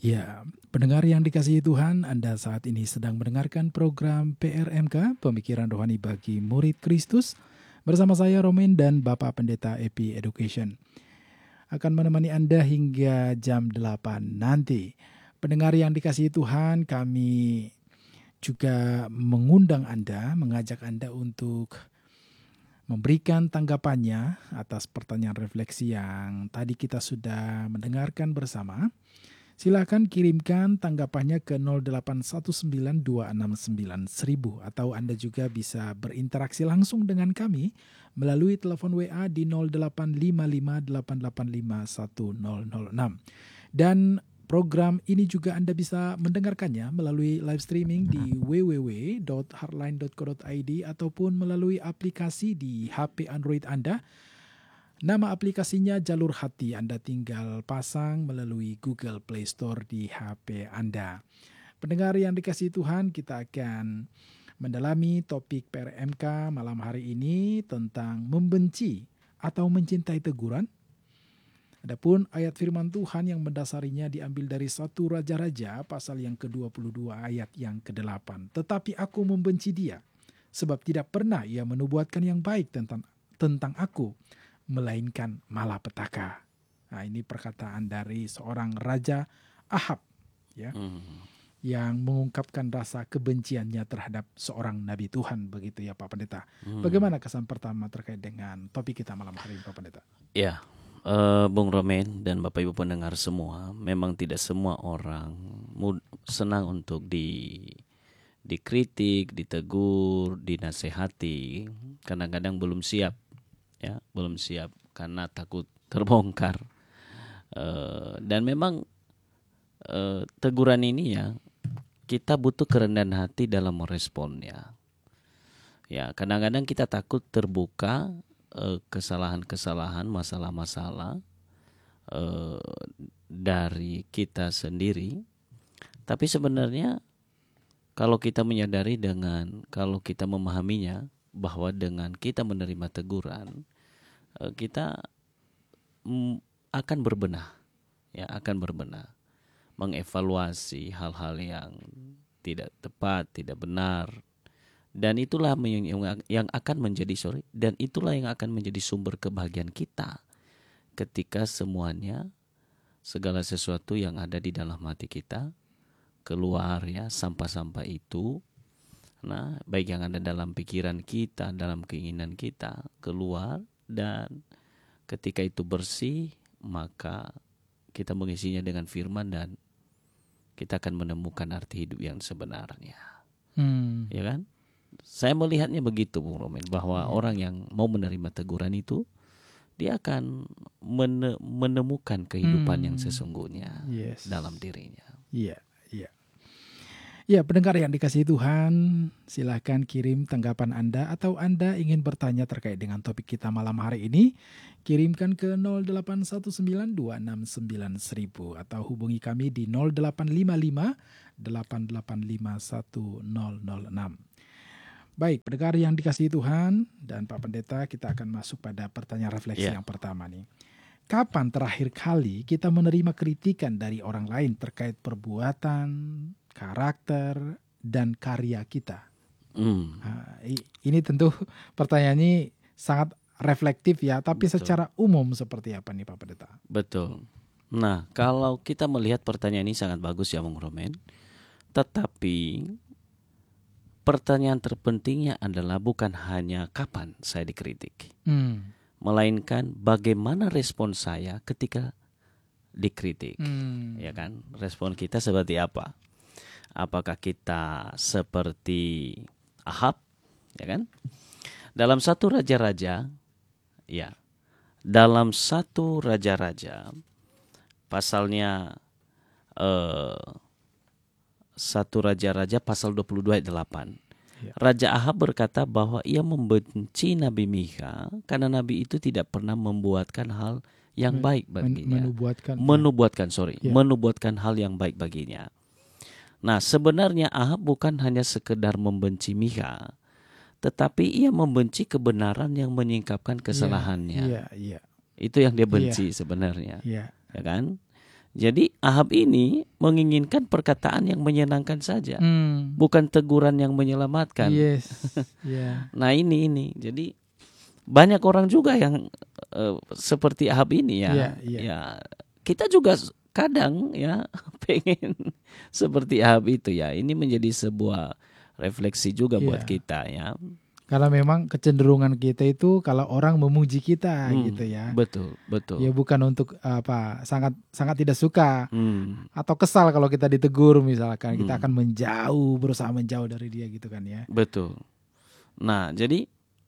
Ya, pendengar yang dikasihi Tuhan, Anda saat ini sedang mendengarkan program PRMK, Pemikiran Rohani bagi Murid Kristus, bersama saya Romain dan Bapak Pendeta Epi Education. Akan menemani Anda hingga jam 8 nanti. Pendengar yang dikasihi Tuhan, kami juga mengundang Anda, mengajak Anda untuk memberikan tanggapannya atas pertanyaan refleksi yang tadi kita sudah mendengarkan bersama. Silakan kirimkan tanggapannya ke 0819269000 atau Anda juga bisa berinteraksi langsung dengan kami melalui telepon WA di 085588510006. Dan program ini juga Anda bisa mendengarkannya melalui live streaming di www.heartline.co.id ataupun melalui aplikasi di HP Android Anda. Nama aplikasinya Jalur Hati, Anda tinggal pasang melalui Google Play Store di HP Anda. Pendengar yang dikasihi Tuhan, kita akan mendalami topik PRMK malam hari ini tentang membenci atau mencintai teguran. Adapun ayat firman Tuhan yang mendasarinya diambil dari 1 Raja-Raja pasal yang ke-22 ayat yang ke-8. Tetapi aku membenci dia, sebab tidak pernah ia menubuatkan yang baik tentang aku, melainkan malapetaka. Nah, ini perkataan dari seorang Raja Ahab, ya, yang mengungkapkan rasa kebenciannya terhadap seorang Nabi Tuhan, begitu ya Pak Pendeta. Bagaimana kesan pertama terkait dengan topik kita malam hari ini Pak Pendeta? Ya, Bung Romain dan Bapak Ibu pendengar semua, memang tidak semua orang senang untuk dikritik, ditegur, dinasehati. Kadang-kadang belum siap. Ya, belum siap karena takut terbongkar. Dan memang teguran ini ya, kita butuh kerendahan hati dalam meresponnya. Ya, kadang-kadang kita takut terbuka kesalahan-kesalahan, masalah-masalah dari kita sendiri. Tapi sebenarnya kalau kita menyadari kalau kita memahaminya, bahwa dengan kita menerima teguran, kita akan berbenah, ya, akan berbenah, mengevaluasi hal-hal yang tidak tepat, tidak benar, dan itulah yang akan menjadi sumber kebahagiaan kita ketika semuanya, segala sesuatu yang ada di dalam hati kita keluar, ya, sampah-sampah itu. Nah, baik yang ada dalam pikiran kita, dalam keinginan kita keluar, dan ketika itu bersih, maka kita mengisinya dengan firman dan kita akan menemukan arti hidup yang sebenarnya. Ya kan? Saya melihatnya begitu, Bung Romain, bahwa orang yang mau menerima teguran itu, dia akan menemukan kehidupan yang sesungguhnya dalam dirinya. Iya, iya. Ya, pendengar yang dikasihi Tuhan, silahkan kirim tanggapan Anda atau Anda ingin bertanya terkait dengan topik kita malam hari ini, kirimkan ke 0819269000 atau hubungi kami di 085588510006. Baik, pendengar yang dikasihi Tuhan dan Pak Pendeta, kita akan masuk pada pertanyaan refleksi yang pertama nih. Kapan terakhir kali kita menerima kritikan dari orang lain terkait perbuatan, karakter, dan karya kita? Ini tentu pertanyaan ini sangat reflektif ya, tapi secara umum seperti apa nih Pak Pendeta? Betul. Nah, kalau kita melihat pertanyaan ini sangat bagus ya Bung Romain, tetapi pertanyaan terpentingnya adalah bukan hanya kapan saya dikritik, melainkan bagaimana respon saya ketika dikritik. Ya kan? Respon kita seperti apa? Apakah kita seperti Ahab, ya kan? Dalam 1 Raja-Raja, ya, dalam 1 Raja-Raja pasalnya 1 Raja-Raja pasal 22 ayat 8. Raja Ahab berkata bahwa ia membenci Nabi Mika karena Nabi itu tidak pernah membuatkan hal yang baik baginya. Menubuatkan hal yang baik baginya. Nah, sebenarnya Ahab bukan hanya sekedar membenci Mika, tetapi ia membenci kebenaran yang menyingkapkan kesalahannya. Itu yang dia benci sebenarnya. Ya kan? Jadi Ahab ini menginginkan perkataan yang menyenangkan saja, bukan teguran yang menyelamatkan. Yes. Yeah. Nah ini, jadi banyak orang juga yang seperti Ahab ini ya. Iya. Ya kita juga kadang ya pengen seperti Ahab itu ya. Ini menjadi sebuah refleksi juga buat kita ya. Karena memang kecenderungan kita itu kalau orang memuji kita gitu ya. Betul. Ya bukan untuk sangat tidak suka atau kesal kalau kita ditegur misalkan, kita akan berusaha menjauh dari dia gitu kan ya. Betul. Nah, jadi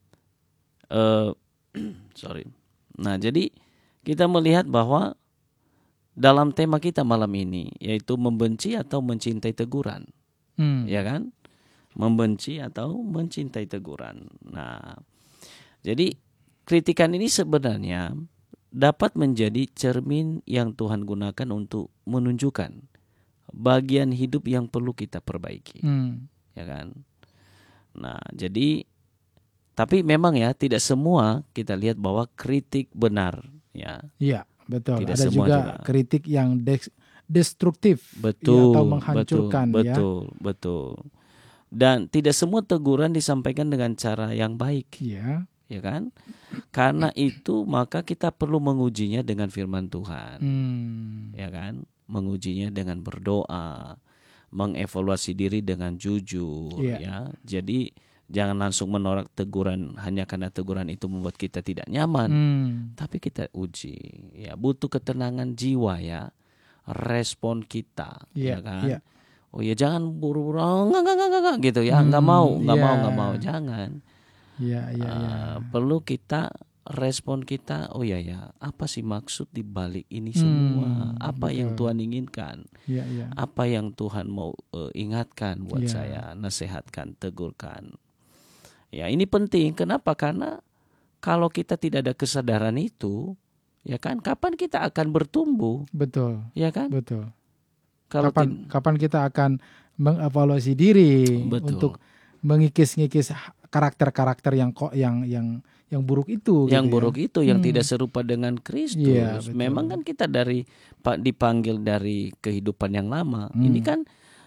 Nah, jadi kita melihat bahwa dalam tema kita malam ini yaitu membenci atau mencintai teguran. Ya kan? Membenci atau mencintai teguran. Nah, jadi kritikan ini sebenarnya dapat menjadi cermin yang Tuhan gunakan untuk menunjukkan bagian hidup yang perlu kita perbaiki. Ya kan? Nah, jadi tapi memang ya tidak semua kita lihat bahwa kritik benar ya. Iya, betul. Tidak ada juga kritik yang destruktif atau menghancurkan ya. Betul. Dan tidak semua teguran disampaikan dengan cara yang baik. Iya. Ya kan? Karena itu maka kita perlu mengujinya dengan firman Tuhan. Ya kan? Mengujinya dengan berdoa, mengevaluasi diri dengan jujur ya. Jadi jangan langsung menolak teguran hanya karena teguran itu membuat kita tidak nyaman. Tapi kita uji. Ya, butuh ketenangan jiwa ya. Respon kita, ya kan? Oh ya jangan buru-buru enggak gitu ya, enggak mau, jangan. Perlu kita respon kita, oh ya apa sih maksud di balik ini semua? Apa yang Tuhan inginkan? Apa yang Tuhan mau ingatkan buat saya, nasihatkan, tegurkan. Ya, ini penting. Kenapa? Karena kalau kita tidak ada kesadaran itu, ya kan, kapan kita akan bertumbuh? Betul. Ya kan? Betul. Kapan kita akan mengevaluasi diri untuk mengikis-ngikis karakter-karakter yang buruk itu. Yang buruk itu yang tidak serupa dengan Kristus. Memang kan kita dipanggil dari kehidupan yang lama. Ini kan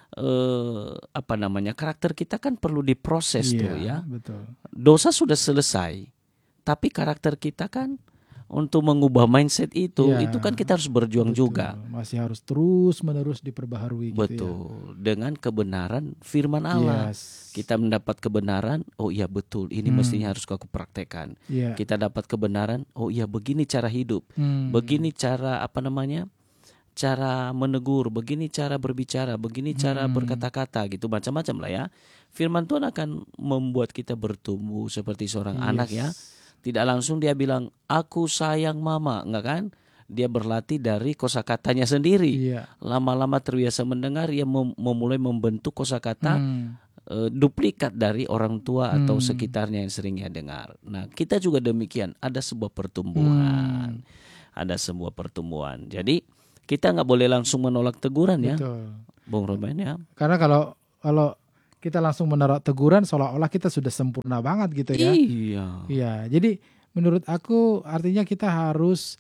karakter kita kan perlu diproses tuh ya. Betul. Dosa sudah selesai, tapi karakter kita kan untuk mengubah mindset itu kan kita harus berjuang juga. Masih harus terus-menerus diperbaharui. Betul. Dengan kebenaran firman Allah. Kita mendapat kebenaran, oh iya betul, ini mestinya harus aku praktekkan. Kita dapat kebenaran, oh iya begini cara hidup. Begini cara cara menegur, begini cara berbicara, begini cara berkata-kata gitu, macam-macam lah ya. Firman Tuhan akan membuat kita bertumbuh seperti seorang anak ya. Tidak langsung dia bilang, aku sayang mama, enggak kan? Dia berlatih dari kosakatanya sendiri. Lama-lama terbiasa mendengar, dia memulai membentuk kosakata duplikat dari orang tua atau sekitarnya yang sering dia dengar. Nah, kita juga demikian, ada sebuah pertumbuhan. Ada sebuah pertumbuhan. Jadi, kita nggak boleh langsung menolak teguran ya. Bung Roman ya. Karena kalau kita langsung menolak teguran seolah-olah kita sudah sempurna banget gitu ya. Iya. Jadi menurut aku artinya kita harus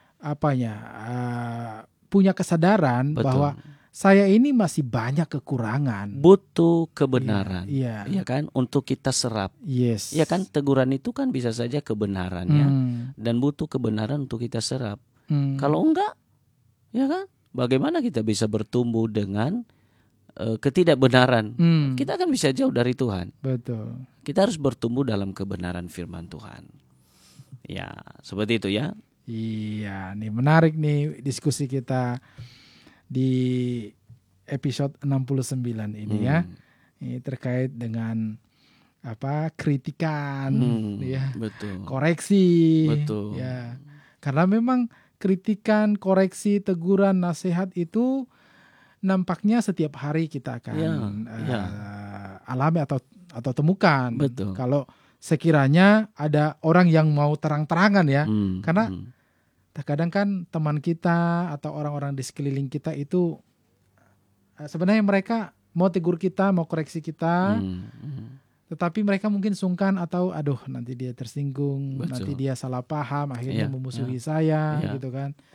punya kesadaran bahwa saya ini masih banyak kekurangan. Butuh kebenaran. Iya kan, untuk kita serap. Ya kan, teguran itu kan bisa saja kebenarannya dan butuh kebenaran untuk kita serap. Kalau enggak, ya kan, bagaimana kita bisa bertumbuh dengan ketidakbenaran? Kita akan bisa jauh dari Tuhan. Betul. Kita harus bertumbuh dalam kebenaran firman Tuhan. Ya, seperti itu ya. Iya, nih menarik nih diskusi kita di episode 69 ini ya. Ini terkait dengan kritikan ya. Betul. Koreksi. Betul. Ya. Karena memang kritikan, koreksi, teguran, nasihat itu nampaknya setiap hari kita akan alami atau temukan. Betul. Kalau sekiranya ada orang yang mau terang-terangan ya, karena terkadang kan teman kita atau orang-orang di sekeliling kita itu sebenarnya mereka mau tegur kita, mau koreksi kita, tetapi mereka mungkin sungkan atau nanti dia tersinggung, nanti dia salah paham, akhirnya memusuhi saya gitu kan.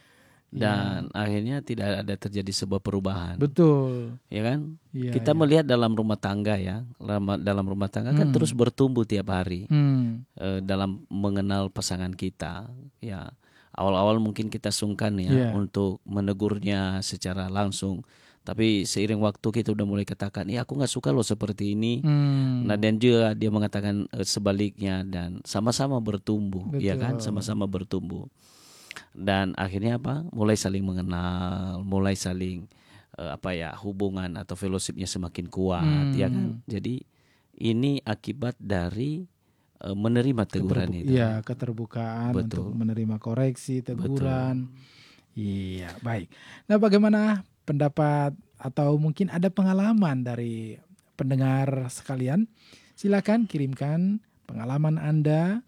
dan akhirnya tidak ada terjadi sebuah perubahan. Betul. Ya kan? Iya, Kita iya. melihat dalam rumah tangga ya, dalam rumah tangga kan terus bertumbuh tiap hari dalam mengenal pasangan kita. Ya, awal-awal mungkin kita sungkan ya untuk menegurnya secara langsung. Tapi seiring waktu kita udah mulai katakan, aku nggak suka loh seperti ini. Nah, dan juga dia mengatakan sebaliknya, dan sama-sama bertumbuh, ya kan? Sama-sama bertumbuh. Dan akhirnya apa? Mulai saling mengenal, mulai saling hubungan atau fellowshipnya semakin kuat, ya kan? Jadi ini akibat dari menerima teguran itu. Iya, keterbukaan untuk menerima koreksi, teguran. Iya, baik. Nah, bagaimana pendapat atau mungkin ada pengalaman dari pendengar sekalian? Silakan kirimkan pengalaman Anda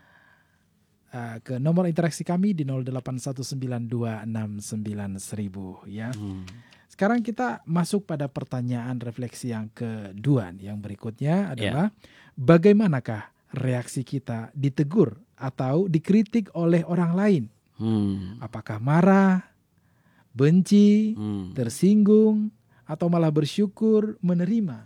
ke nomor interaksi kami di 0819269000 ya. Sekarang kita masuk pada pertanyaan refleksi yang kedua. Yang berikutnya adalah bagaimanakah reaksi kita ditegur atau dikritik oleh orang lain? Apakah marah, benci, tersinggung, atau malah bersyukur menerima?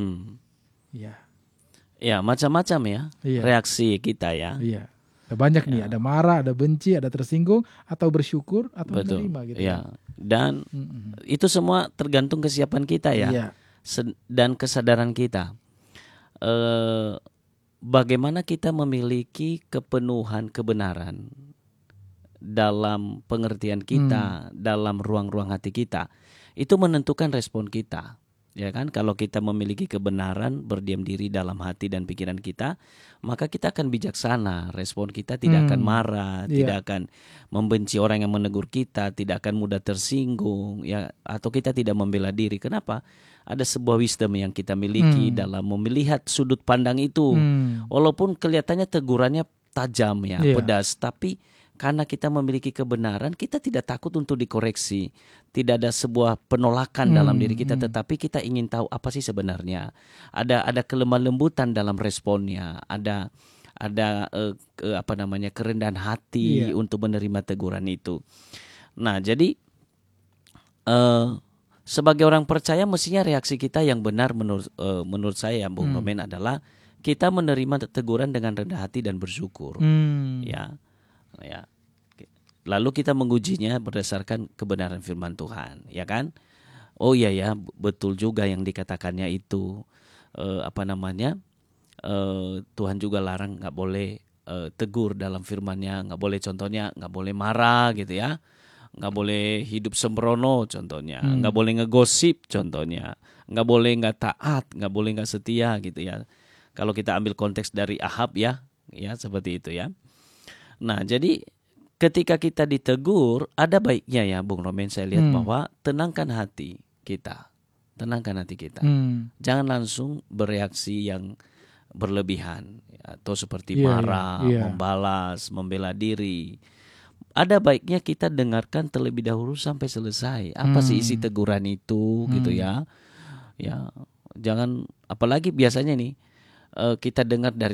Ya, macam-macam ya reaksi kita ya. Iya. Ada banyak nih, ada marah, ada benci, ada tersinggung, atau bersyukur, atau menerima gitu. Ya. Dan itu semua tergantung kesiapan kita ya, dan kesadaran kita. Bagaimana kita memiliki kepenuhan kebenaran dalam pengertian kita, dalam ruang-ruang hati kita, itu menentukan respon kita. Ya kan, kalau kita memiliki kebenaran berdiam diri dalam hati dan pikiran kita, maka kita akan bijaksana. Respon kita tidak akan marah, tidak akan membenci orang yang menegur kita, tidak akan mudah tersinggung, ya, atau kita tidak membela diri. Kenapa? Ada sebuah wisdom yang kita miliki dalam melihat sudut pandang itu. Walaupun kelihatannya tegurannya tajam ya, pedas, tapi karena kita memiliki kebenaran, kita tidak takut untuk dikoreksi. Tidak ada sebuah penolakan dalam diri kita, tetapi kita ingin tahu apa sih sebenarnya. Ada kelemah lembutan dalam responnya. Ada kerendahan hati untuk menerima teguran itu. Nah, jadi sebagai orang percaya, mestinya reaksi kita yang benar menurut saya, Bung Romen, adalah kita menerima teguran dengan rendah hati dan bersyukur. Ya. Lalu kita mengujinya berdasarkan kebenaran firman Tuhan, ya kan? Oh iya ya, betul juga yang dikatakannya itu. Tuhan juga larang nggak boleh tegur dalam firman-Nya, nggak boleh, contohnya nggak boleh marah gitu ya, nggak boleh hidup sembrono contohnya, nggak boleh ngegosip contohnya, nggak boleh nggak taat, nggak boleh nggak setia gitu ya. Kalau kita ambil konteks dari Ahab ya seperti itu ya. Nah, jadi ketika kita ditegur, ada baiknya ya, Bung Romen, saya lihat bahwa tenangkan hati kita. Jangan langsung bereaksi yang berlebihan, atau seperti marah, membalas, membela diri. Ada baiknya kita dengarkan terlebih dahulu sampai selesai. Apa sih isi teguran itu gitu ya. Ya, jangan, apalagi biasanya nih kita dengar dari